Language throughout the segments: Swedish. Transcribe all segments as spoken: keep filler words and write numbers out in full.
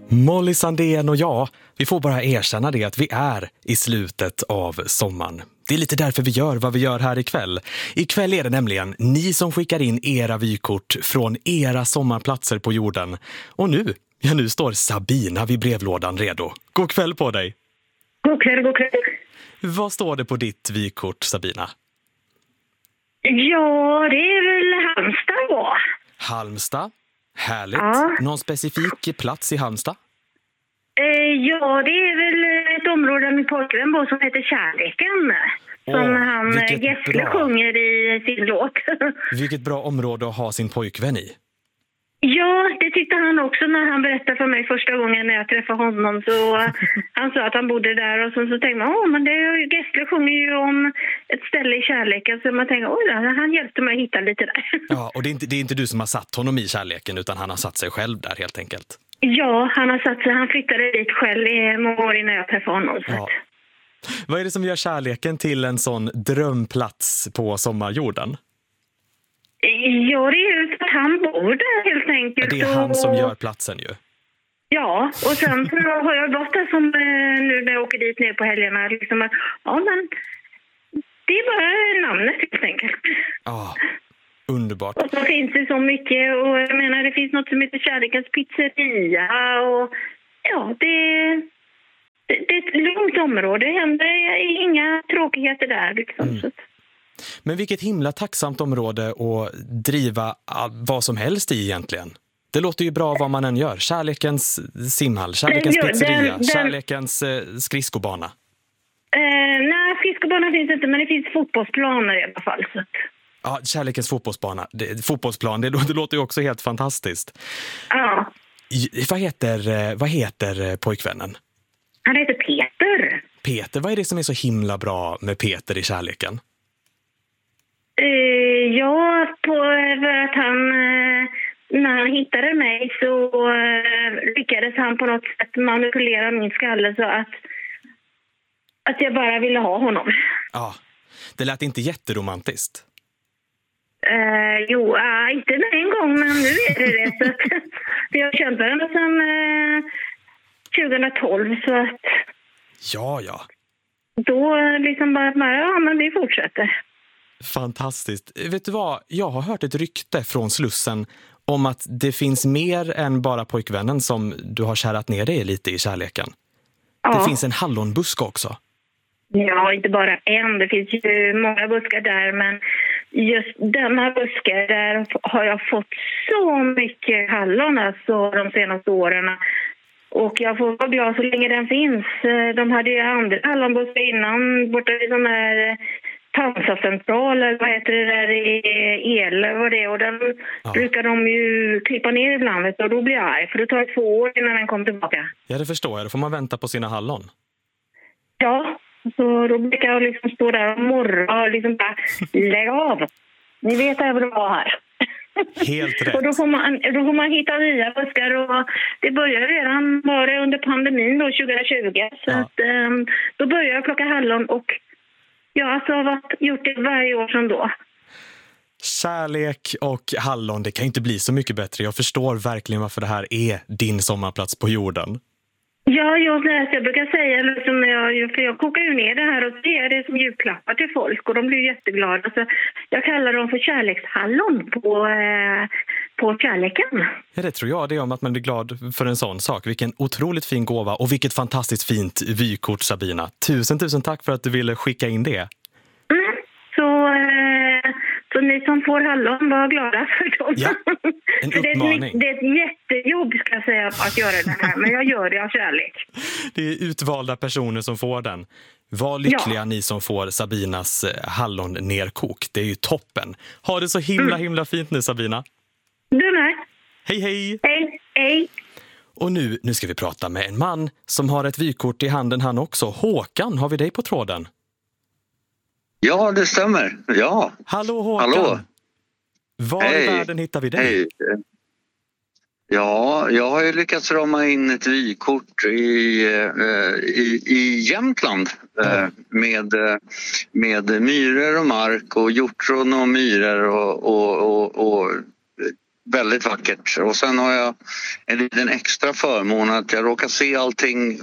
Molly Sandén och jag, vi får bara erkänna det att vi är i slutet av sommaren. Det är lite därför vi gör vad vi gör här ikväll. Ikväll är det nämligen ni som skickar in era vykort från era sommarplatser på jorden. Och nu, ja nu står Sabina vid brevlådan redo. God kväll på dig! God kväll, god kväll. Vad står det på ditt vykort, Sabina? Ja, det är väl Halmstad då. Halmstad? Härligt. Ja. Någon specifik plats i Halmstad? Eh, ja, det är väl ett område där min pojkvän bor som heter Kärleken. Som Åh, han vilket Gessle bra. sjunger i sin låt. Vilket bra område att ha sin pojkvän i. Ja, det tyckte han också när han berättade för mig första gången när jag träffade honom. Så han sa att han bodde där och så, så tänkte man, åh men det är ju, Gessle sjunger ju om ett ställe i kärleken. Så man tänkte, oj han hjälpte mig att hitta lite där. Ja, och det är, inte, det är inte du som har satt honom i kärleken utan han har satt sig själv där helt enkelt. Ja, han har satt sig, han flyttade dit själv i många år innan jag träffade honom. Så. Ja. Vad är det som gör kärleken till en sån drömplats på sommarjorden? Ja, det är ju att han bor där helt enkelt. Det är han som gör platsen ju. Ja, och sen så har jag gått där som eh, nu när jag åker dit ner på helgerna. Liksom att, ja, men det är bara namnet helt enkelt. Ja, underbart. Och så finns det så mycket och jag menar det finns något som heter Kärlekens pizzeria och ja, det, det, det är ett lugnt område. Det händer inga tråkigheter där liksom. Mm. Men vilket himla tacksamt område att driva vad som helst i egentligen. Det låter ju bra vad man än gör. Kärlekens simhall, kärlekens den, pizzeria, den, den, kärlekens eh, skridskobana. Eh, nej, skridskobana finns inte, men det finns fotbollsplaner i alla fall. Så. Ja, kärlekens fotbollsbana. Det, fotbollsplan, det, det låter ju också helt fantastiskt. Ja. I, vad heter, eh, vad heter pojkvännen? Han heter Peter. Peter, vad är det som är så himla bra med Peter i kärleken? Uh, ja, på för att han, uh, när han hittade mig så uh, lyckades han på något sätt manipulera min skalle så att, att jag bara ville ha honom. Ja, det lät inte jätteromantiskt. Uh, jo, uh, inte en gång, men nu är det det. Så att, vi har känt varandra sedan uh, tjugohundratolv, så att... Ja, ja. Då liksom bara, ja men vi fortsätter. Fantastiskt. Vet du vad? Jag har hört ett rykte från Slussen om att det finns mer än bara pojkvännen som du har kärat ner dig lite i kärleken. Ja. Det finns en hallonbusk också. Ja, inte bara en. Det finns ju många buskar där, men just denna buskar där har jag fått så mycket hallon alltså de senaste åren. Och jag får vara glad så länge den finns. De hade ju andra hallonbuskar innan borta i de här Pansarcentral, eller vad heter det där i el, vad det är, och den ja. brukar de ju klippa ner ibland och då blir jag arg, för det tar två år innan den kommer tillbaka. Ja, det förstår jag. Då får man vänta på sina hallon. Ja, så då brukar jag liksom stå där och morra och liksom bara, lägg av. Ni vet jag vill vara här. Helt rätt. Och då får, man, då får man hitta nya buskar och det började redan bara under pandemin då, tjugohundratjugo. Så ja. att, um, då började jag plocka hallon och ja, alltså jag har gjort det varje år sedan då. Kärlek och hallon, det kan inte bli så mycket bättre. Jag förstår verkligen varför det här är din sommarplats på jorden. Ja, jag, jag brukar säga, liksom, jag, för jag kokar ju ner det här och ger det som julklappar till folk och de blir jätteglada. Alltså, jag kallar dem för kärlekshallon på, eh, på kärleken. Ja, det tror jag. Det är om att man blir glad för en sån sak. Vilken otroligt fin gåva och vilket fantastiskt fint vykort, Sabina. Tusen, tusen tack för att du ville skicka in det. Mm, så... Eh, Så ni som får hallon, var glada för dem. Ja, en uppmaning. det, är ett, det är ett jättejobb ska jag säga att göra det här, men jag gör det av kärlek. Det är utvalda personer som får den. Var lyckliga ja. ni som får Sabinas hallon nerkok. Det är ju toppen. Ha det så himla mm. himla fint nu, Sabina. Du med. Hej, hej. Hej, hej. Och nu, nu ska vi prata med en man som har ett vykort i handen han också. Håkan, har vi dig på tråden? Ja, det stämmer. Ja. Hallå Håkan. Hallå. Var Hej. i världen hittar vi dig? Hej. Ja, jag har ju lyckats rama in ett vykort i, i, i Jämtland mm. med, med myror och mark och hjortron och myror och, och, och, och väldigt vackert. Och sen har jag en liten extra förmån att jag råkar se allting.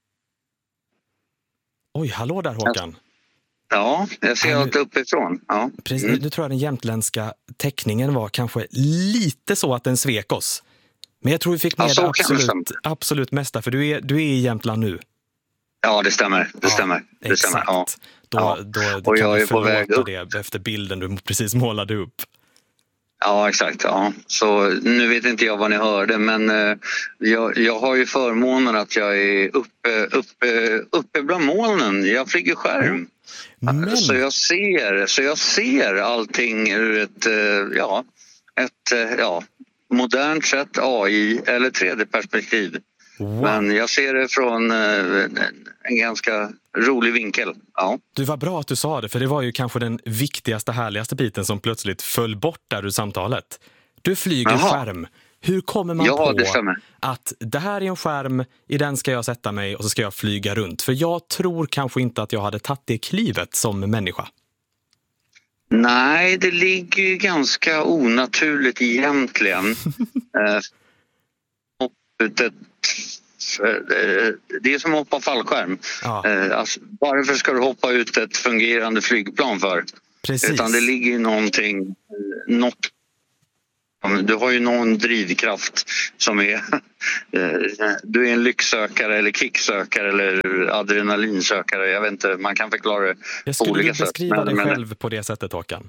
Oj, hallå där Håkan. Ja, jag ser Ja, allt uppifrån. Ja. Precis, Mm. nu tror jag den jämtländska teckningen var kanske lite så att den svek oss. Men jag tror vi fick med Ja, så det kan det absolut, stämma. absolut mesta, för du är, du är i Jämtland nu. Ja, det stämmer. Det stämmer. Det Exakt. stämmer. Ja. Då, Ja. då, då Och kan jag vi är på väg förlåta upp. det efter bilden du precis målade upp. Ja, exakt. Ja. Så nu vet inte jag vad ni hörde, men eh, jag, jag har ju förmånen att jag är uppe, uppe, uppe bland molnen. Jag flyger skärm. Men, Så jag ser, så jag ser allting ur ett, eh, ja, ett eh, ja, modernt sätt, A I eller tre D-perspektiv. wow. Men jag ser det från eh, en ganska rolig vinkel. Ja. Du, var bra att du sa det, för det var ju kanske den viktigaste, härligaste biten som plötsligt föll bort där ur samtalet. Du flyger Jaha. skärm. Hur kommer man Ja, det på stämmer. att det här är en skärm, i den ska jag sätta mig och så ska jag flyga runt? För jag tror kanske inte att jag hade tagit det klivet som människa. Nej, det ligger ju ganska onaturligt egentligen. eh, hoppet ett, eh, det är som att hoppa fallskärm. Ja. Eh, alltså, varför ska du hoppa ut ett fungerande flygplan för? Precis. Utan det ligger ju någonting, eh, något. Du har ju någon drivkraft som är, eh, du är en lycksökare eller kicksökare eller adrenalinsökare. Jag vet inte, man kan förklara det Jag på skulle olika du sätt. beskriva Men- dig men- själv på det sättet, Håkan?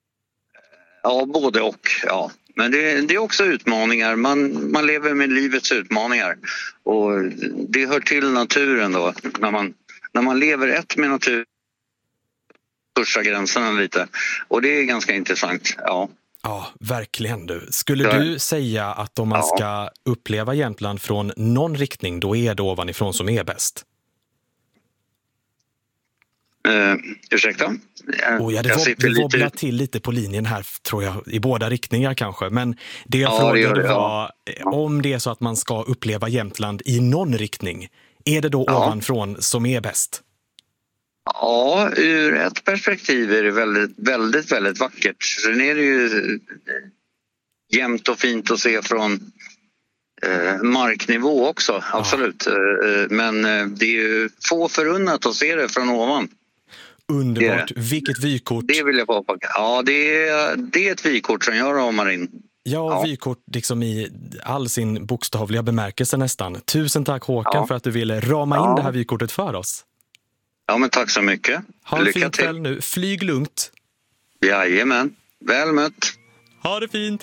Ja, både och. Ja. Men det, det är också utmaningar. Man, man lever med livets utmaningar. Och det hör till naturen då. När man, när man lever ett med naturen pushar gränserna lite. Och det är ganska intressant. Ja. Ja, verkligen du. Skulle Ja. du säga att om man Ja. ska uppleva Jämtland från någon riktning, då är det ovanifrån som är bäst? Uh, ursäkta? Och ja, det Jag vob- sitter det lite wobblar ut- till lite på linjen här, tror jag, i båda riktningar kanske. Men det jag Ja, det gör frågade det, var, ja. om det är så att man ska uppleva Jämtland i någon riktning, är det då Ja. ovanifrån som är bäst? Ja, ur ett perspektiv är det väldigt, väldigt, väldigt vackert. Sen är det ju eh, jämnt och fint att se från eh, marknivå också, absolut. Eh, men eh, det är ju få förunnat att se det från ovan. Underbart. Det Vilket vykort. Det vill jag påpeka. Ja, det är, det är ett vykort som jag ramar in. Ja, Ja. vykort liksom i all sin bokstavliga bemärkelse nästan. Tusen tack Håkan Ja. för att du ville rama in Ja. det här vykortet för oss. Ja, men tack så mycket. Ha en Lycka fin till. kväll nu. Flyg lugnt. Jajamän. Väl mött. Ha det fint.